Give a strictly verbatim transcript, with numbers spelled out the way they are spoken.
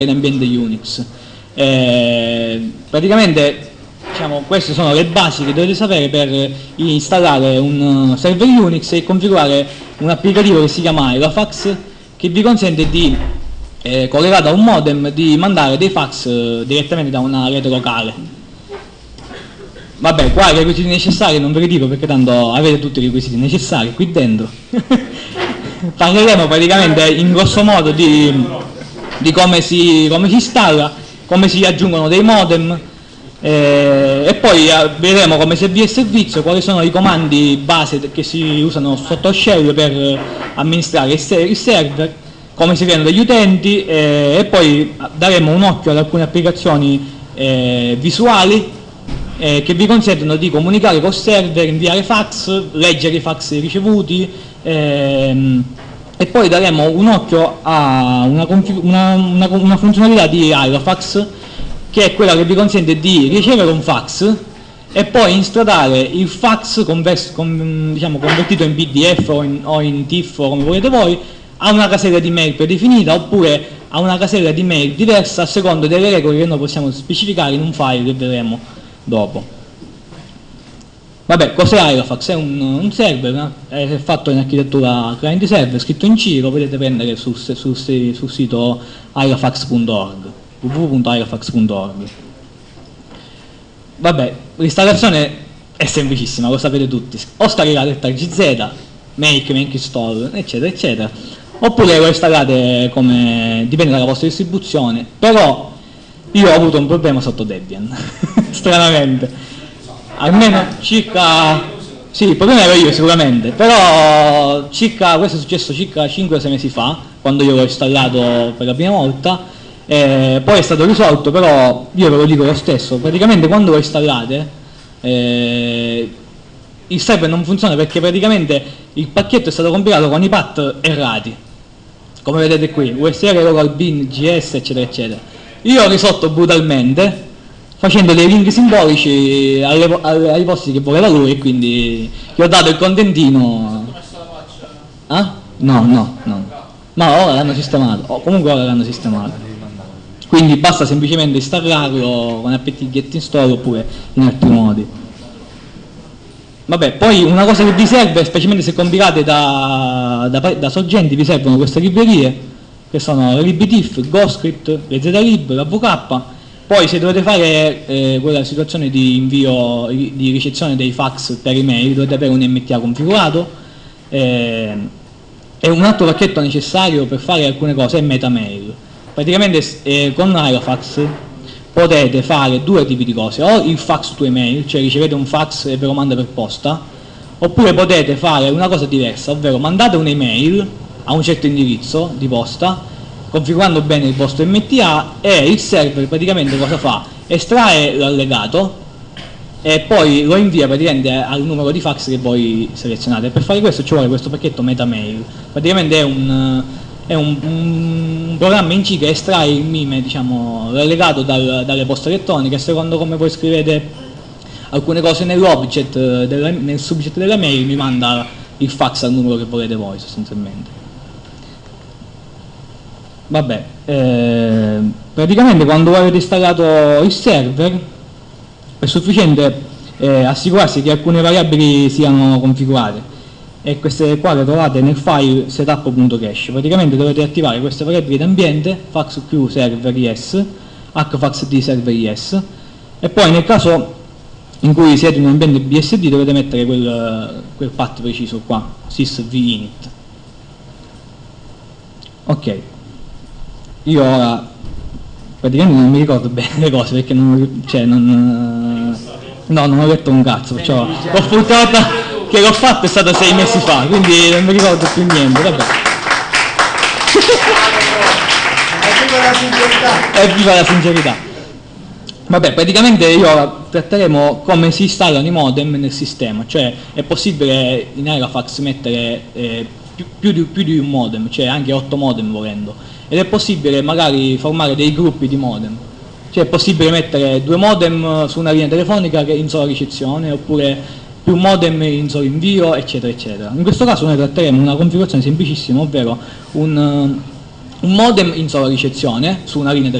in ambiente Unix. Eh, praticamente diciamo, queste sono le basi che dovete sapere per installare un server Unix e configurare un applicativo che si chiama Aerofax, che vi consente di, eh, collegato a un modem, di mandare dei fax eh, direttamente da una rete locale. Vabbè, qua i requisiti necessari non ve li dico perché tanto avete tutti i requisiti necessari qui dentro. Parleremo praticamente in grosso modo di, di come, si, come si installa, come si aggiungono dei modem, eh, e poi eh, vedremo come si avvia il servizio, quali sono i comandi base che si usano sotto shell per amministrare il, ser il server, come si creano degli utenti, eh, e poi daremo un occhio ad alcune applicazioni eh, visuali eh, che vi consentono di comunicare col server, inviare fax, leggere i fax ricevuti, ehm, e poi daremo un occhio a una, una, una, una funzionalità di Aerofax, che è quella che vi consente di ricevere un fax e poi instradare il fax convers, con, diciamo, convertito in P D F o in, o in T I F F, come volete voi, a una casella di mail predefinita oppure a una casella di mail diversa a seconda delle regole che noi possiamo specificare in un file che vedremo dopo. Vabbè, cos'è Aerofax? È un, un server, no? È fatto in architettura client server, scritto in C, lo potete prendere sul, sul, sul sito aerofax punto org, w w w punto aerofax punto org. Vabbè, l'installazione è semplicissima, lo sapete tutti, o scaricate il T G Z, make, make install, eccetera, eccetera, oppure lo installate come, dipende dalla vostra distribuzione, però io ho avuto un problema sotto Debian, stranamente. Almeno circa, sì, il problema ero io sicuramente, però circa, questo è successo circa cinque o sei mesi fa, quando io l'ho installato per la prima volta, eh, poi è stato risolto, però io ve lo dico lo stesso, praticamente quando lo installate, eh, il server non funziona perché praticamente il pacchetto è stato compilato con i path errati, come vedete qui, U S R, local bin, G S, eccetera, eccetera. Io ho risolto brutalmente, facendo dei link simbolici alle, alle, ai posti che voleva lui, e quindi gli ho dato il contentino. Ah? No, no, no. Ma ora l'hanno sistemato, oh, comunque ora l'hanno sistemato. Quindi basta semplicemente installarlo con apt get install oppure in altri modi. Vabbè, poi una cosa che vi serve, specialmente se compilate da, da, da sorgenti, vi servono queste librerie, che sono la libtif, GoScript, le zlib, la V K. Poi se dovete fare eh, quella situazione di invio, di ricezione dei fax per email, dovete avere un M T A configurato, eh, e un altro pacchetto necessario per fare alcune cose è MetaMail. Praticamente eh, con Aerofax potete fare due tipi di cose, o il fax to email, cioè ricevete un fax e ve lo manda per posta, oppure potete fare una cosa diversa, ovvero mandate un'email a un certo indirizzo di posta, configurando bene il vostro M T A, e il server praticamente cosa fa? Estrae l'allegato e poi lo invia praticamente al numero di fax che voi selezionate. Per fare questo ci vuole questo pacchetto MetaMail, praticamente è un, è un, un programma in C che estrae il mime, diciamo, l'allegato dal, dalle poste elettroniche, secondo come voi scrivete alcune cose nell'object, nel subject della mail, vi manda il fax al numero che volete voi sostanzialmente. Vabbè, eh, praticamente quando avete installato il server è sufficiente eh, assicurarsi che alcune variabili siano configurate, e queste qua le trovate nel file setup punto cache. Praticamente dovete attivare queste variabili d'ambiente, faxq server yes, hfaxd server yes, e poi nel caso in cui siete in un ambiente B S D dovete mettere quel, quel path preciso qua, sysvinit. Ok. Io ora praticamente non mi ricordo bene le cose perché non, cioè, non, no, non ho letto un cazzo, perciò l'ho fortunata che l'ho fatto è stato sei mesi fa, quindi non mi ricordo più niente, vabbè. Evviva la sincerità! Evviva la sincerità! Vabbè, praticamente io ora tratteremo come si installano i modem nel sistema, cioè è possibile in Aerofax mettere eh, più, più, di, più di un modem, cioè anche otto modem volendo. Ed è possibile magari formare dei gruppi di modem, cioè è possibile mettere due modem su una linea telefonica che in sola ricezione, oppure più modem in solo invio, eccetera, eccetera. In questo caso noi tratteremo una configurazione semplicissima, ovvero un, un modem in sola ricezione su una linea